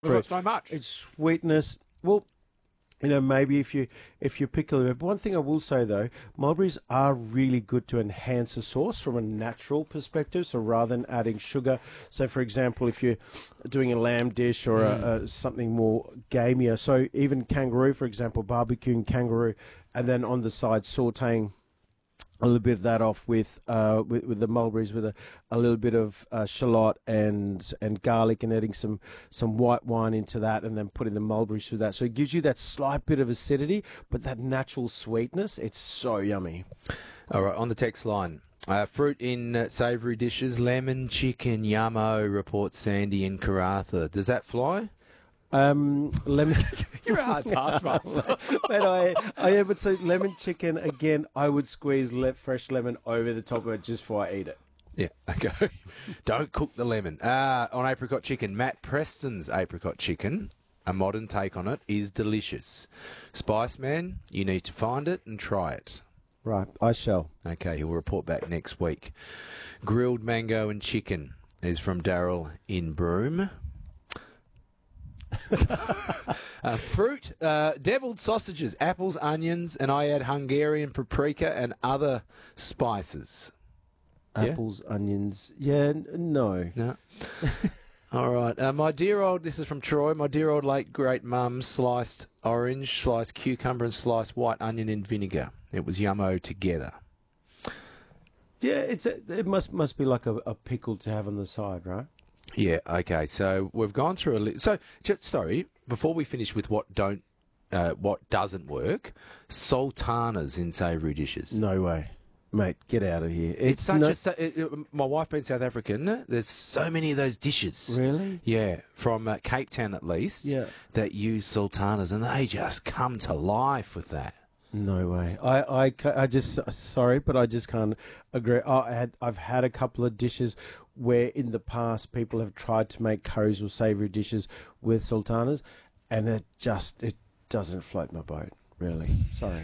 Because it's so much. It's sweetness. Well, maybe if you pick a little bit. But one thing I will say though, mulberries are really good to enhance a sauce from a natural perspective. So rather than adding sugar, so for example, if you're doing a lamb dish or something more gamier, so even kangaroo, for example, barbecuing kangaroo, and then on the side sautéing a little bit of that off with the mulberries, with a little bit of shallot and garlic, and adding some white wine into that, and then putting the mulberries through that. So it gives you that slight bit of acidity, but that natural sweetness. It's so yummy. All right, on the text line. Fruit in savoury dishes, lemon, chicken, yummo, reports Sandy in Karatha. Does that fly? Lemon. You're a hard taskmaster. But I but so lemon chicken again. I would squeeze fresh lemon over the top of it just before I eat it. Yeah, okay. Don't cook the lemon. On apricot chicken, Matt Preston's apricot chicken, a modern take on it, is delicious. Spice Man, you need to find it and try it. Right, I shall. Okay, he'll report back next week. Grilled mango and chicken is from Daryl in Broome. Fruit, deviled sausages, apples, onions, and I add Hungarian paprika and other spices. Apples, onions. Yeah, no. No. All right. This is from Troy, my dear old late great mum sliced orange, sliced cucumber, and sliced white onion in vinegar. It was yummo together. Yeah, it must be like a pickle to have on the side, right? Yeah, okay. So we've gone through a list. So, sorry, before we finish with what doesn't work, sultanas in savoury dishes. No way. Mate, get out of here. It's my wife being South African, there's so many of those dishes. Really? Yeah, from Cape Town at least, that use sultanas, and they just come to life with that. No way. I just, sorry, but I just can't agree. I've had a couple of dishes where in the past people have tried to make curries or savoury dishes with sultanas, and it doesn't float my boat, really. Sorry.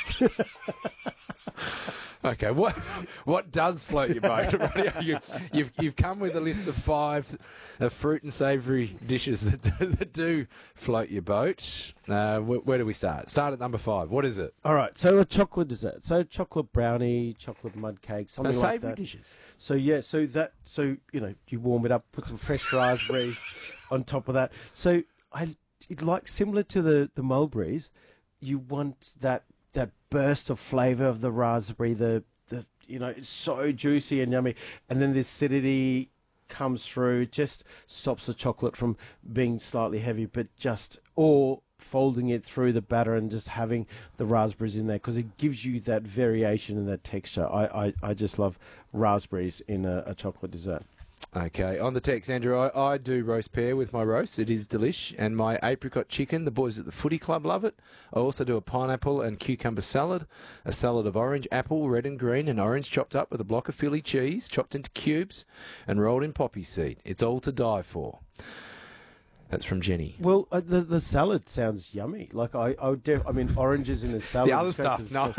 Okay, what does float your boat? You've come with a list of 5 fruit and savoury dishes that do float your boat. Where do we start? Start at number 5. What is it? All right, so a chocolate dessert. So chocolate brownie, chocolate mud cake, something like that. Savoury dishes. So yeah, you warm it up, put some fresh raspberries on top of that. So like similar to the mulberries, you want that burst of flavour of the raspberry, it's so juicy and yummy, and then the acidity comes through, just stops the chocolate from being slightly heavy, or folding it through the batter and just having the raspberries in there, because it gives you that variation and that texture. I just love raspberries in a chocolate dessert. Okay, on the text, Andrew, I do roast pear with my roast. It is delish. And my apricot chicken, the boys at the footy club love it. I also do a pineapple and cucumber salad, a salad of orange, apple, red and green, and orange chopped up with a block of Philly cheese, chopped into cubes and rolled in poppy seed. It's all to die for. That's from Jenny. Well, the salad sounds yummy. Like I mean, oranges in a salad. The other stuff, no.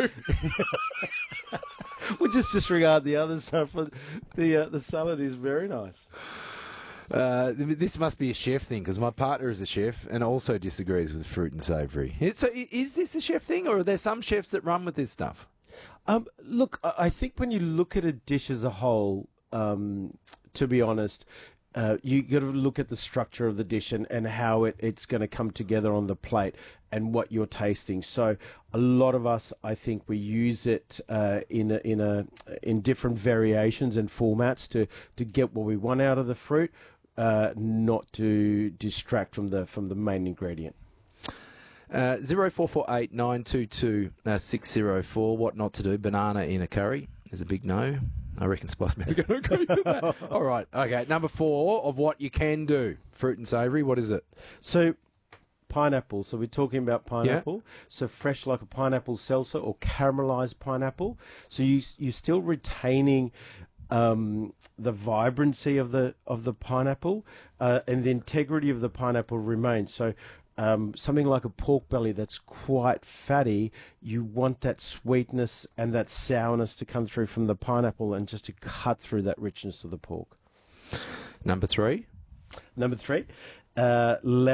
We'll just disregard the other stuff. But the salad is very nice. This must be a chef thing, because my partner is a chef and also disagrees with fruit and savoury. So is this a chef thing, or are there some chefs that run with this stuff? Look, I think when you look at a dish as a whole, to be honest, you got to look at the structure of the dish and how it's going to come together on the plate and what you're tasting. So a lot of us, I think, we use it in different variations and formats to get what we want out of the fruit, not to distract from the main ingredient. 0448 922 604. What not to do? Banana in a curry is a big no. I reckon Spice Man's going to agree with that. All right. Okay. Number 4 of what you can do. Fruit and savoury. What is it? So, pineapple. So, we're talking about pineapple. Yeah. So, fresh like a pineapple salsa or caramelized pineapple. So, you're still retaining the vibrancy of the pineapple, and the integrity of the pineapple remains. So, something like a pork belly that's quite fatty, you want that sweetness and that sourness to come through from the pineapple and just to cut through that richness of the pork. Number 3, lamb